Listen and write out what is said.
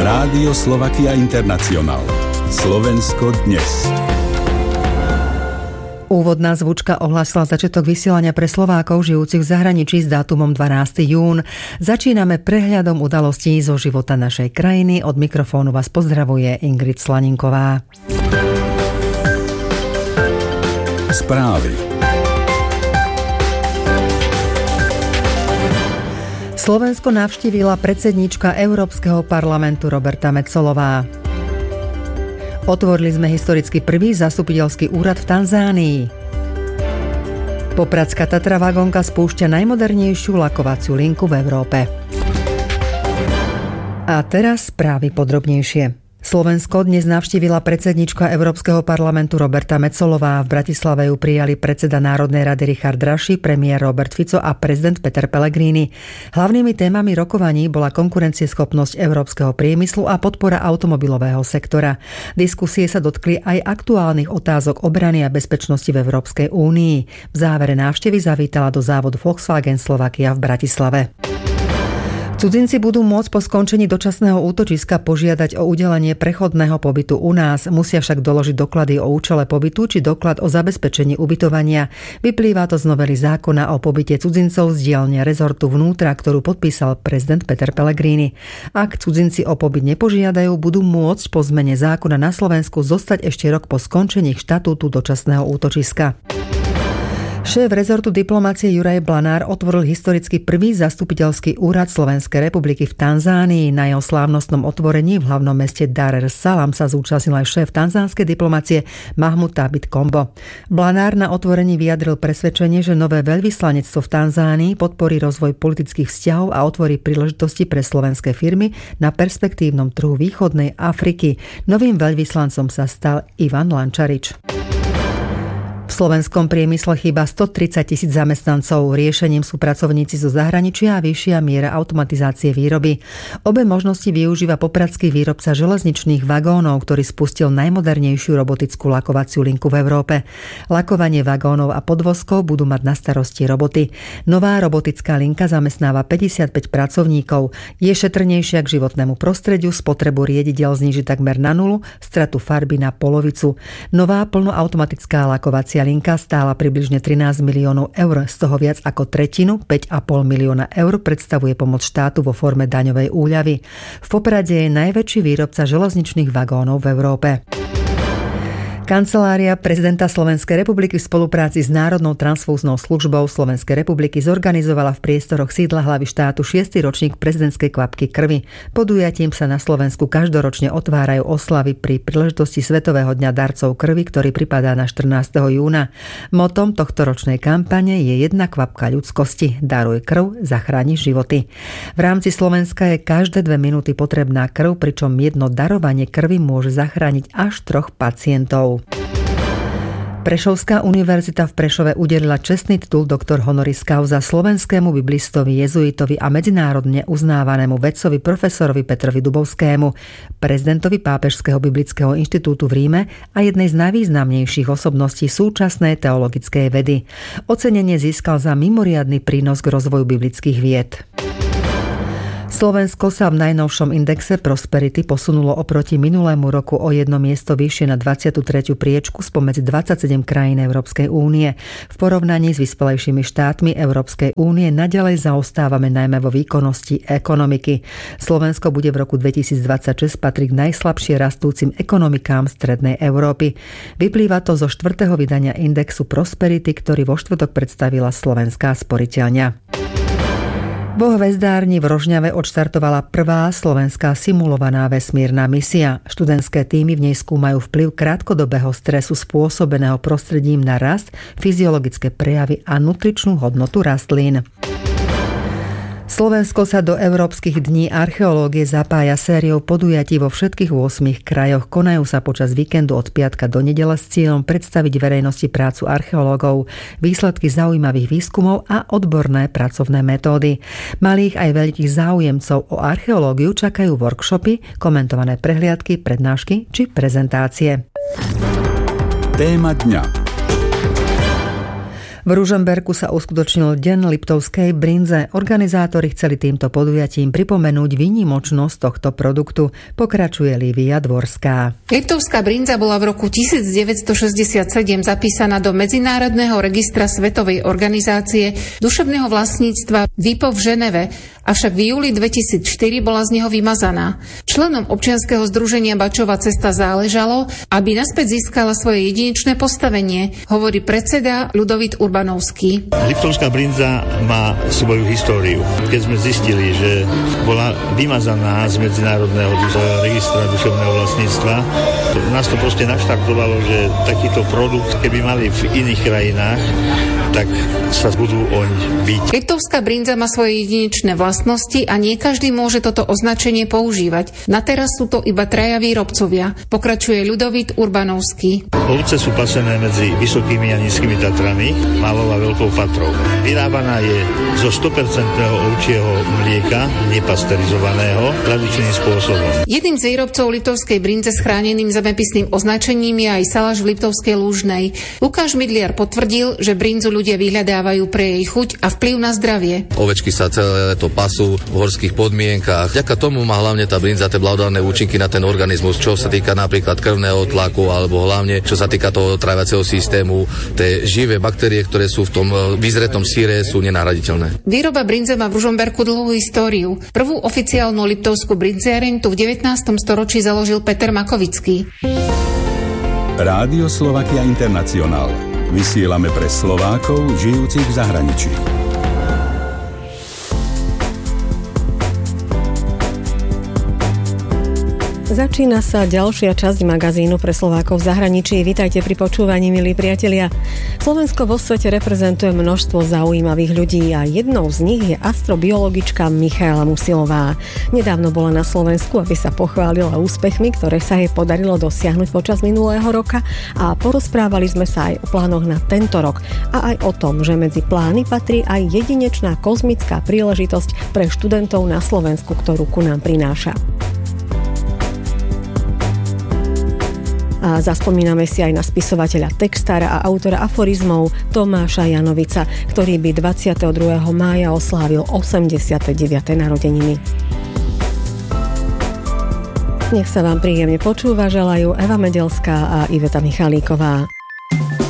Rádio Slovakia International. Slovensko dnes. Úvodná zvučka ohlásila začiatok vysielania pre Slovákov žijúcich v zahraničí s dátumom 12. jún. Začíname prehľadom udalostí zo života našej krajiny. Od mikrofónu vás pozdravuje Ingrid Slaninková. Správy. Slovensko navštívila predsedníčka Európskeho parlamentu Roberta Metsolová. Otvorili sme historicky prvý zastupiteľský úrad v Tanzánii. Popradská Tatra vagónka spúšťa najmodernejšiu lakovaciu linku v Európe. A teraz správy podrobnejšie. Slovensko dnes navštívila predsedníčka Európskeho parlamentu Roberta Metsolová. V Bratislave ju prijali predseda Národnej rady Richard Raši, premiér Robert Fico a prezident Peter Pellegrini. Hlavnými témami rokovaní bola konkurencieschopnosť európskeho priemyslu a podpora automobilového sektora. Diskusie sa dotkli aj aktuálnych otázok obrany a bezpečnosti v Európskej únii. V závere návštevy zavítala do závodu Volkswagen Slovakia v Bratislave. Cudzinci budú môcť po skončení dočasného útočiska požiadať o udelenie prechodného pobytu u nás. Musia však doložiť doklady o účele pobytu či doklad o zabezpečení ubytovania. Vyplýva to z novely zákona o pobyte cudzincov z dielne rezortu vnútra, ktorú podpísal prezident Peter Pellegrini. Ak cudzinci o pobyt nepožiadajú, budú môcť po zmene zákona na Slovensku zostať ešte rok po skončení štatútu dočasného útočiska. Šéf rezortu diplomácie Juraj Blanár otvoril historicky prvý zastupiteľský úrad Slovenskej republiky v Tanzánii. Na jeho slávnostnom otvorení v hlavnom meste Dar es Salaam sa zúčastnil aj šéf tanzánskej diplomácie Mahmud Thabit Kombo. Blanár na otvorení vyjadril presvedčenie, že nové veľvyslanectvo v Tanzánii podporí rozvoj politických vzťahov a otvorí príležitosti pre slovenské firmy na perspektívnom trhu východnej Afriky. Novým veľvyslancom sa stal Ivan Lančarič. V slovenskom priemysle chýba 130 000 zamestnancov. Riešením sú pracovníci zo zahraničia a vyššia miera automatizácie výroby. Obe možnosti využíva popradský výrobca železničných vagónov, ktorý spustil najmodernejšiu robotickú lakovaciu linku v Európe. Lakovanie vagónov a podvozkov budú mať na starosti roboty. Nová robotická linka zamestnáva 55 pracovníkov. Je šetrnejšia k životnému prostrediu, spotrebu riedidel zníži takmer na nulu, stratu farby na polovicu. Nová plnoautomatická lakovacia linka stála približne 13 miliónov eur, z toho viac ako tretinu, 5,5 milióna eur, predstavuje pomoc štátu vo forme daňovej úľavy. V Poprade je najväčší výrobca železničných vagónov v Európe. Kancelária prezidenta Slovenskej republiky v spolupráci s Národnou transfúznou službou Slovenskej republiky zorganizovala v priestoroch sídla hlavy štátu 6. ročník prezidentskej kvapky krvi. Podujatím sa na Slovensku každoročne otvárajú oslavy pri príležitosti Svetového dňa darcov krvi, ktorý pripadá na 14. júna. Motom tohto ročnej kampane je jedna kvapka ľudskosti. Daruj krv, zachráni životy. V rámci Slovenska je každé 2 minúty potrebná krv, pričom jedno darovanie krvi môže zachrániť až 3 pacientov. Prešovská univerzita v Prešove udelila čestný titul doktor honoris causa slovenskému biblistovi, jezuitovi a medzinárodne uznávanému vedcovi profesorovi Petrovi Dubovskému, prezidentovi Pápežského biblického inštitútu v Ríme a jednej z najvýznamnejších osobností súčasnej teologickej vedy. Ocenenie získal za mimoriadny prínos k rozvoju biblických vied. Slovensko sa v najnovšom indexe Prosperity posunulo oproti minulému roku o 1 miesto vyššie na 23. priečku spomedzi 27 krajín Európskej únie. V porovnaní s vyspelejšími štátmi Európskej únie naďalej zaostávame najmä vo výkonnosti ekonomiky. Slovensko bude v roku 2026 patriť k najslabšie rastúcim ekonomikám strednej Európy. Vyplýva to zo 4. vydania indexu Prosperity, ktorý vo štvrtok predstavila Slovenská sporiteľňa. Vo hvezdárni v Rožňave odštartovala prvá slovenská simulovaná vesmírna misia. Študentské tímy v nej skúmajú vplyv krátkodobého stresu spôsobeného prostredím na rast, fyziologické prejavy a nutričnú hodnotu rastlín. Slovensko sa do Európskych dní archeológie zapája sériou podujatí vo všetkých 8 krajoch. Konajú sa počas víkendu od piatka do nedele s cieľom predstaviť verejnosti prácu archeológov, výsledky zaujímavých výskumov a odborné pracovné metódy. Malých aj veľkých záujemcov o archeológiu čakajú workshopy, komentované prehliadky, prednášky či prezentácie. Téma dňa. V Ružomberku sa uskutočnil Deň liptovskej brinze. Organizátori chceli týmto podujatím pripomenúť výnimočnosť tohto produktu. Pokračuje Lívia Dvorská. Liptovská brinza bola v roku 1967 zapísaná do Medzinárodného registra Svetovej organizácie duševného vlastníctva WIPO v Ženeve, avšak v júli 2004 bola z neho vymazaná. Členom občianskeho združenia Bačova cesta záležalo, aby naspäť získala svoje jedinečné postavenie, hovorí predseda Ľudovít Urbanovský. Liptovská brinza má svoju históriu. Keď sme zistili, že bola vymazaná z Medzinárodného registra duševného vlastníctva, nás to proste naštartovalo, že takýto produkt, keby mali v iných krajinách, tak sa budú oň byť. Liptovská brinza má svoje jedinečné vlastnosti a nie každý môže toto označenie používať. Na teraz sú to iba traja výrobcovia, pokračuje Ľudovít Urbanovský. Ovce sú pasené medzi Vysokými a Nízkymi Tatrami, Malou a Veľkou Fatrou. Vyrábaná je zo 100% ovčieho mlieka, nepasterizovaného, tradičným spôsobom. Jedným z výrobcov liptovskej brinze s chráneným zemepisným označením je aj Salaš v Liptovskej Lúžnej. Lukáš Midliar potvrdil, že brinzu ľudia vyhľadávajú pre jej chuť a vplyv na zdravie. Ovečky sa celé leto pasú v horských podmienkach. Vďaka tomu má hlavne tá brinza tie blahodárne účinky na ten organizmus, čo sa týka napríklad krvného tlaku alebo hlavne čo sa týka toho tráviaceho systému. Tie živé baktérie, ktoré sú v tom vyzretom síre, sú nenahraditeľné. Výroba brinze má v Ružomberku dlhú históriu. Prvú oficiálnu liptovskú brinziareň tu v 19. storočí založil Peter Makovický. Rádio Slovakia International. Vysielame pre Slovákov žijúcich v zahraničí. Začína sa ďalšia časť magazínu pre Slovákov v zahraničí. Vítajte pri počúvaní, milí priatelia. Slovensko vo svete reprezentuje množstvo zaujímavých ľudí a jednou z nich je astrobiologička Michaela Musilová. Nedávno bola na Slovensku, aby sa pochválila úspechmi, ktoré sa jej podarilo dosiahnuť počas minulého roka, a porozprávali sme sa aj o plánoch na tento rok a aj o tom, že medzi plány patrí aj jedinečná kozmická príležitosť pre študentov na Slovensku, ktorú ku nám prináša. A zaspomíname si aj na spisovateľa, textára a autora aforizmov Tomáša Janovica, ktorý by 22. mája oslávil 89. narodeniny. Nech sa vám príjemne počúva, želajú Eva Medelská a Iveta Michalíková.